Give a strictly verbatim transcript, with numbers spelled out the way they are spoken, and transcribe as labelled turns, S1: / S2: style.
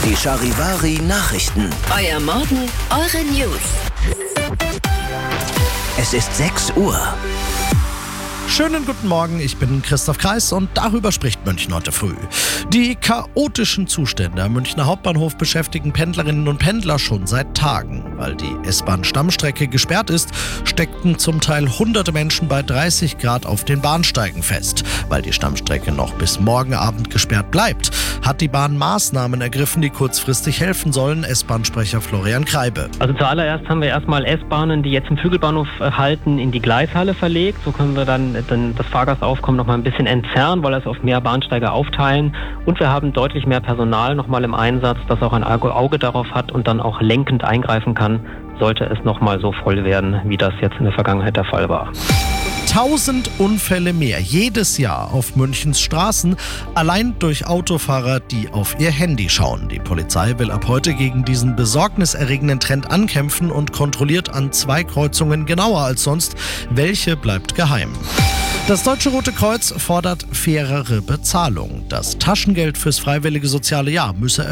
S1: Die Charivari Nachrichten.
S2: Euer Morgen, eure News.
S1: Es ist sechs Uhr.
S3: Schönen guten Morgen, ich bin Christoph Kreis und darüber spricht München heute früh. Die chaotischen Zustände am Münchner Hauptbahnhof beschäftigen Pendlerinnen und Pendler schon seit Tagen. Weil die S-Bahn-Stammstrecke gesperrt ist, steckten zum Teil hunderte Menschen bei dreißig Grad auf den Bahnsteigen fest. Weil die Stammstrecke noch bis morgen Abend gesperrt bleibt, hat die Bahn Maßnahmen ergriffen, die kurzfristig helfen sollen, S-Bahn-Sprecher Florian Kreibe.
S4: Also zuallererst haben wir erstmal S-Bahnen, die jetzt im Flügelbahnhof halten, in die Gleishalle verlegt. So können wir dann, dann das Fahrgastaufkommen noch mal ein bisschen entzerren, weil wir es auf mehr Bahnsteige aufteilen. Und wir haben deutlich mehr Personal noch mal im Einsatz, das auch ein Auge darauf hat und dann auch lenkend eingreifen kann, sollte es noch mal so voll werden, wie das jetzt in der Vergangenheit der Fall war.
S3: Tausend Unfälle mehr jedes Jahr auf Münchens Straßen, allein durch Autofahrer, die auf ihr Handy schauen. Die Polizei will ab heute gegen diesen besorgniserregenden Trend ankämpfen und kontrolliert an zwei Kreuzungen genauer als sonst. Welche bleibt geheim? Das Deutsche Rote Kreuz fordert fairere Bezahlung. Das Taschengeld fürs freiwillige soziale Jahr müsse